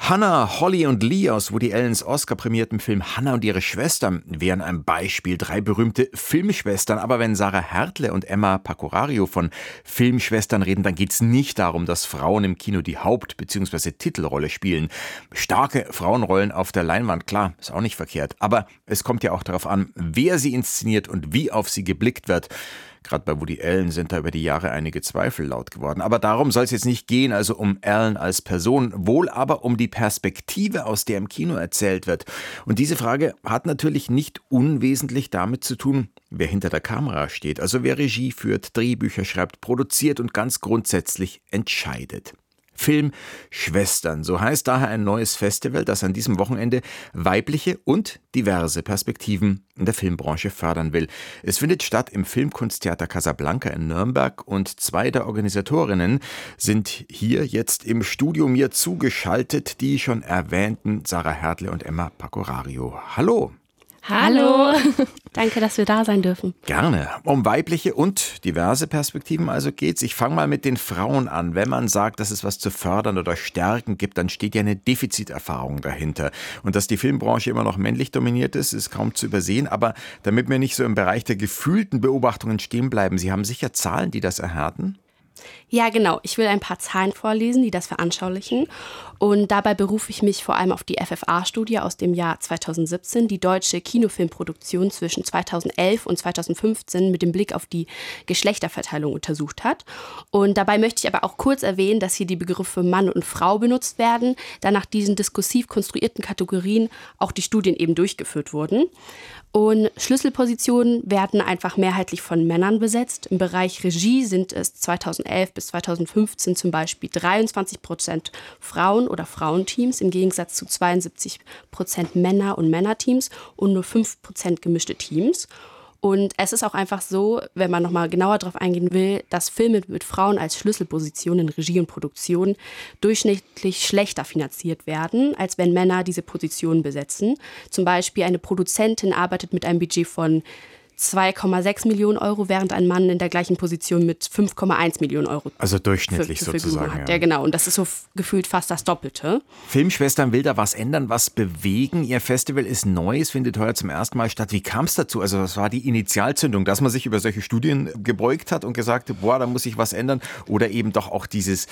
Hannah, Holly und Lee aus Woody Allens Oscar-prämierten Film Hannah und ihre Schwestern wären ein Beispiel. 3 berühmte Filmschwestern. Aber wenn Sarah Härtle und Emma Pecorario von Filmschwestern reden, dann geht es nicht darum, dass Frauen im Kino die Haupt- bzw. Titelrolle spielen. Starke Frauenrollen auf der Leinwand, klar, ist auch nicht verkehrt. Aber es kommt ja auch darauf an, wer sie inszeniert und wie auf sie geblickt wird. Gerade bei Woody Allen sind da über die Jahre einige Zweifel laut geworden. Aber darum soll es jetzt nicht gehen, also um Allen als Person, wohl aber um die Perspektive, aus der im Kino erzählt wird. Und diese Frage hat natürlich nicht unwesentlich damit zu tun, wer hinter der Kamera steht. Also wer Regie führt, Drehbücher schreibt, produziert und ganz grundsätzlich entscheidet. Filmschwestern, so heißt daher ein neues Festival, das an diesem Wochenende weibliche und diverse Perspektiven in der Filmbranche fördern will. Es findet statt im Filmkunsttheater Casablanca in Nürnberg und 2 der Organisatorinnen sind hier jetzt im Studio mir zugeschaltet, die schon erwähnten Sarah Härtle und Emma Pecorario. Hallo! Hallo! Danke, dass wir da sein dürfen. Gerne. Um weibliche und diverse Perspektiven also geht's. Ich fange mal mit den Frauen an. Wenn man sagt, dass es was zu fördern oder stärken gibt, dann steht ja eine Defiziterfahrung dahinter. Und dass die Filmbranche immer noch männlich dominiert ist, ist kaum zu übersehen. Aber damit wir nicht so im Bereich der gefühlten Beobachtungen stehen bleiben, Sie haben sicher Zahlen, die das erhärten? Ja, genau. Ich will ein paar Zahlen vorlesen, die das veranschaulichen. Und dabei berufe ich mich vor allem auf die FFA-Studie aus dem Jahr 2017, die deutsche Kinofilmproduktion zwischen 2011 und 2015 mit dem Blick auf die Geschlechterverteilung untersucht hat. Und dabei möchte ich aber auch kurz erwähnen, dass hier die Begriffe Mann und Frau benutzt werden, da nach diesen diskursiv konstruierten Kategorien auch die Studien eben durchgeführt wurden. Und Schlüsselpositionen werden einfach mehrheitlich von Männern besetzt. Im Bereich Regie sind es 2011 bis 2015 zum Beispiel 23% Frauen oder Frauenteams im Gegensatz zu 72% Männer- und Männerteams und nur 5% gemischte Teams. Und es ist auch einfach so, wenn man nochmal genauer darauf eingehen will, dass Filme mit Frauen als Schlüsselposition in Regie und Produktion durchschnittlich schlechter finanziert werden, als wenn Männer diese Positionen besetzen. Zum Beispiel eine Produzentin arbeitet mit einem Budget von 2,6 Millionen Euro, während ein Mann in der gleichen Position mit 5,1 Millionen Euro. Also durchschnittlich sozusagen. Hat. Ja, genau. Und das ist so gefühlt fast das Doppelte. Filmschwestern will da was ändern, was bewegen. Ihr Festival ist neu, es findet heuer zum ersten Mal statt. Wie kam es dazu? Also was war die Initialzündung, dass man sich über solche Studien gebeugt hat und gesagt hat, boah, da muss sich was ändern? Oder eben doch auch diese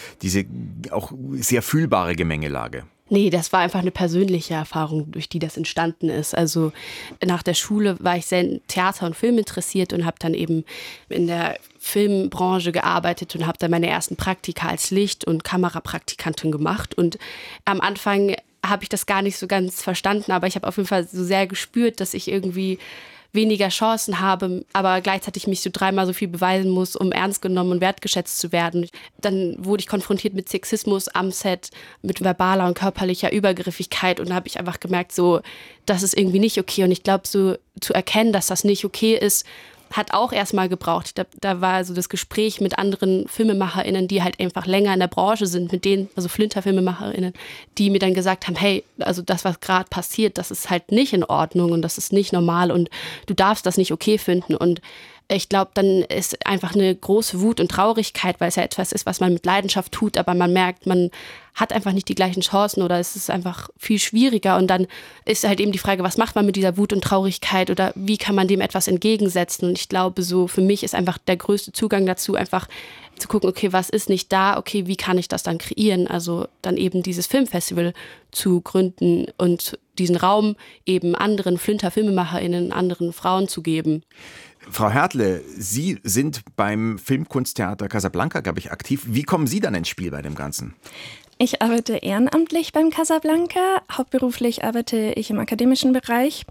auch sehr fühlbare Gemengelage? Nee, das war einfach eine persönliche Erfahrung, durch die das entstanden ist. Also nach der Schule war ich sehr in Theater und Film interessiert und habe dann eben in der Filmbranche gearbeitet und habe dann meine ersten Praktika als Licht- und Kamerapraktikantin gemacht. Und am Anfang habe ich das gar nicht so ganz verstanden, aber ich habe auf jeden Fall so sehr gespürt, dass ich irgendwie weniger Chancen habe, aber gleichzeitig mich so 3-mal so viel beweisen muss, um ernst genommen und wertgeschätzt zu werden. Dann wurde ich konfrontiert mit Sexismus am Set, mit verbaler und körperlicher Übergriffigkeit und da habe ich einfach gemerkt, so, das ist irgendwie nicht okay. Und ich glaube, so zu erkennen, dass das nicht okay ist, hat auch erstmal gebraucht. Da war so das Gespräch mit anderen FilmemacherInnen, die halt einfach länger in der Branche sind, mit denen, also Flinter-FilmemacherInnen, die mir dann gesagt haben, hey, also das, was gerade passiert, das ist halt nicht in Ordnung und das ist nicht normal und du darfst das nicht okay finden. Und ich glaube, dann ist einfach eine große Wut und Traurigkeit, weil es ja etwas ist, was man mit Leidenschaft tut, aber man merkt, man hat einfach nicht die gleichen Chancen oder es ist einfach viel schwieriger. Und dann ist halt eben die Frage, was macht man mit dieser Wut und Traurigkeit oder wie kann man dem etwas entgegensetzen? Und ich glaube, so für mich ist einfach der größte Zugang dazu, einfach zu gucken, okay, was ist nicht da? Okay, wie kann ich das dann kreieren? Also dann eben dieses Filmfestival zu gründen und diesen Raum eben anderen Flinter-FilmemacherInnen, anderen Frauen zu geben. Frau Härtle, Sie sind beim Filmkunsttheater Casablanca, glaube ich, aktiv. Wie kommen Sie dann ins Spiel bei dem Ganzen? Ich arbeite ehrenamtlich beim Casablanca. Hauptberuflich arbeite ich im akademischen Bereich.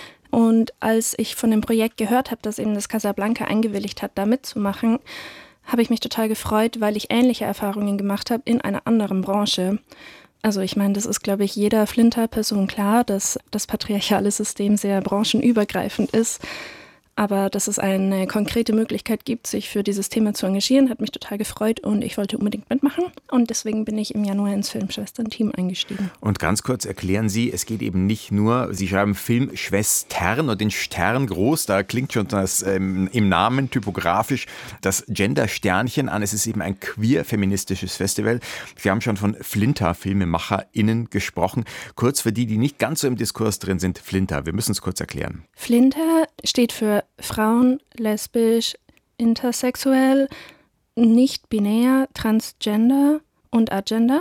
Und als ich von dem Projekt gehört habe, dass eben das Casablanca eingewilligt hat, da mitzumachen, habe ich mich total gefreut, weil ich ähnliche Erfahrungen gemacht habe in einer anderen Branche. Also ich meine, das ist, glaube ich, jeder Flinter-Person klar, dass das patriarchale System sehr branchenübergreifend ist. Aber dass es eine konkrete Möglichkeit gibt, sich für dieses Thema zu engagieren, hat mich total gefreut und ich wollte unbedingt mitmachen. Und deswegen bin ich im Januar ins Filmschwestern-Team eingestiegen. Und ganz kurz erklären Sie, es geht eben nicht nur, Sie schreiben Filmschwestern und den Stern groß, da klingt schon das im Namen typografisch das Gender-Sternchen an. Es ist eben ein queer-feministisches Festival. Sie haben schon von Flinter-FilmemacherInnen gesprochen. Kurz für die nicht ganz so im Diskurs drin sind, Flinter, wir müssen es kurz erklären. Flinter steht für Frauen, lesbisch, intersexuell, nicht-binär, transgender und agender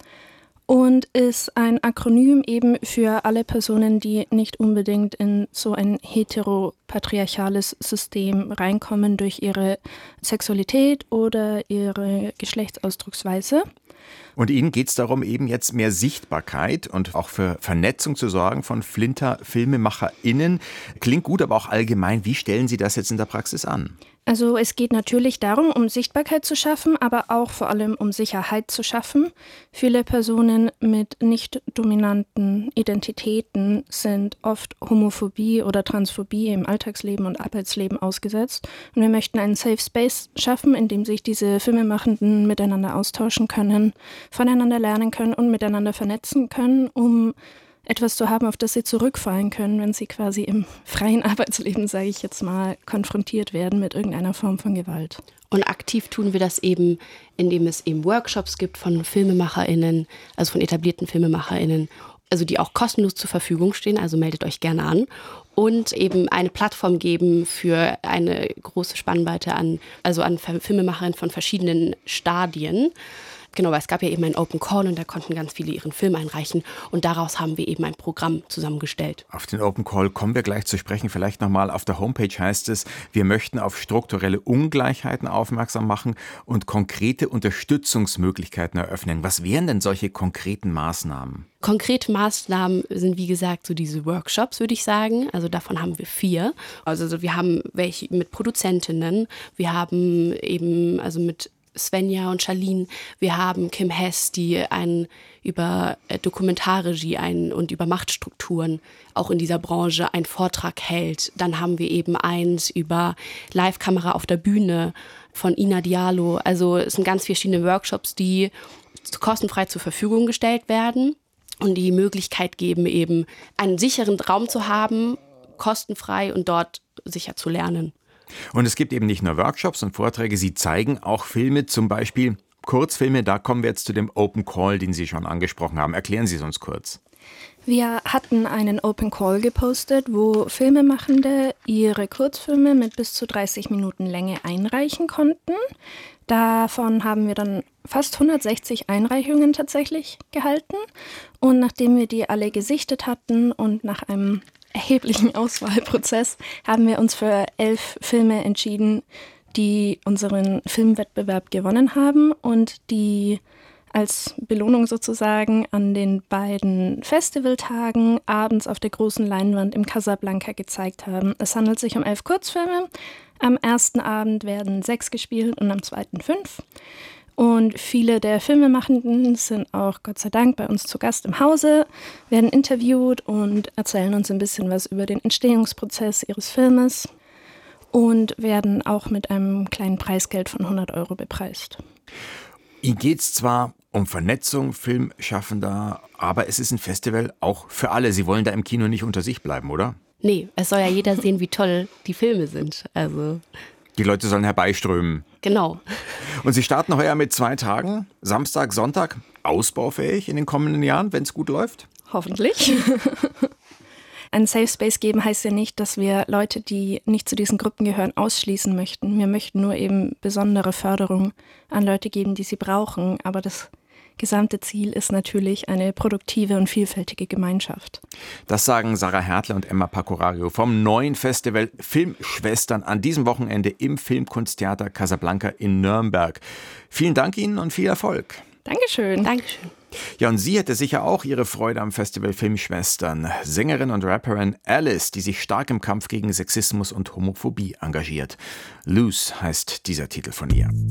und ist ein Akronym eben für alle Personen, die nicht unbedingt in so ein heteropatriarchales System reinkommen durch ihre Sexualität oder ihre Geschlechtsausdrucksweise. Und Ihnen geht es darum, eben jetzt mehr Sichtbarkeit und auch für Vernetzung zu sorgen von Flinter-FilmemacherInnen. Klingt gut, aber auch allgemein. Wie stellen Sie das jetzt in der Praxis an? Also es geht natürlich darum, um Sichtbarkeit zu schaffen, aber auch vor allem um Sicherheit zu schaffen. Viele Personen mit nicht dominanten Identitäten sind oft Homophobie oder Transphobie im Alltagsleben und Arbeitsleben ausgesetzt. Und wir möchten einen Safe Space schaffen, in dem sich diese Filmemachenden miteinander austauschen können, voneinander lernen können und miteinander vernetzen können, um etwas zu haben, auf das sie zurückfallen können, wenn sie quasi im freien Arbeitsleben, sage ich jetzt mal, konfrontiert werden mit irgendeiner Form von Gewalt. Und aktiv tun wir das eben, indem es eben Workshops gibt von FilmemacherInnen, also von etablierten FilmemacherInnen, also die auch kostenlos zur Verfügung stehen, also meldet euch gerne an. Und eben eine Plattform geben für eine große Spannweite an FilmemacherInnen von verschiedenen Stadien. Genau, weil es gab ja eben einen Open Call und da konnten ganz viele ihren Film einreichen und daraus haben wir eben ein Programm zusammengestellt. Auf den Open Call kommen wir gleich zu sprechen. Vielleicht nochmal, auf der Homepage heißt es, wir möchten auf strukturelle Ungleichheiten aufmerksam machen und konkrete Unterstützungsmöglichkeiten eröffnen. Was wären denn solche konkreten Maßnahmen? Konkrete Maßnahmen sind, wie gesagt, so diese Workshops, würde ich sagen. Also davon haben wir 4. Also wir haben welche mit Produzentinnen, wir haben eben mit Svenja und Charlene, wir haben Kim Hess, die über Dokumentarregie und über Machtstrukturen auch in dieser Branche einen Vortrag hält. Dann haben wir eben eins über Live-Kamera auf der Bühne von Ina Diallo. Also es sind ganz verschiedene Workshops, die kostenfrei zur Verfügung gestellt werden und die Möglichkeit geben, eben einen sicheren Raum zu haben, kostenfrei und dort sicher zu lernen. Und es gibt eben nicht nur Workshops und Vorträge, Sie zeigen auch Filme, zum Beispiel Kurzfilme. Da kommen wir jetzt zu dem Open Call, den Sie schon angesprochen haben. Erklären Sie es uns kurz. Wir hatten einen Open Call gepostet, wo Filmemachende ihre Kurzfilme mit bis zu 30 Minuten Länge einreichen konnten. Davon haben wir dann fast 160 Einreichungen tatsächlich gehalten. Und nachdem wir die alle gesichtet hatten und nach einem erheblichen Auswahlprozess haben wir uns für 11 Filme entschieden, die unseren Filmwettbewerb gewonnen haben und die als Belohnung sozusagen an den beiden Festivaltagen abends auf der großen Leinwand im Casablanca gezeigt haben. Es handelt sich um 11 Kurzfilme. Am ersten Abend werden 6 gespielt und am zweiten 5. Und viele der Filmemachenden sind auch Gott sei Dank bei uns zu Gast im Hause, werden interviewt und erzählen uns ein bisschen was über den Entstehungsprozess ihres Filmes und werden auch mit einem kleinen Preisgeld von 100 € bepreist. Ihnen geht es zwar um Vernetzung Filmschaffender, aber es ist ein Festival auch für alle. Sie wollen da im Kino nicht unter sich bleiben, oder? Nee, es soll ja jeder sehen, wie toll die Filme sind. Also die Leute sollen herbeiströmen. Genau. Und Sie starten heuer mit 2 Tagen, Samstag, Sonntag, ausbaufähig in den kommenden Jahren, wenn es gut läuft? Hoffentlich. Ein Safe Space geben heißt ja nicht, dass wir Leute, die nicht zu diesen Gruppen gehören, ausschließen möchten. Wir möchten nur eben besondere Förderung an Leute geben, die sie brauchen. Aber das gesamte Ziel ist natürlich eine produktive und vielfältige Gemeinschaft. Das sagen Sarah Hertle und Emma Pecorario vom neuen Festival Filmschwestern an diesem Wochenende im Filmkunsttheater Casablanca in Nürnberg. Vielen Dank Ihnen und viel Erfolg. Dankeschön. Dankeschön. Ja, und sie hätte sicher auch ihre Freude am Festival Filmschwestern. Sängerin und Rapperin Alice, die sich stark im Kampf gegen Sexismus und Homophobie engagiert. Loose heißt dieser Titel von ihr.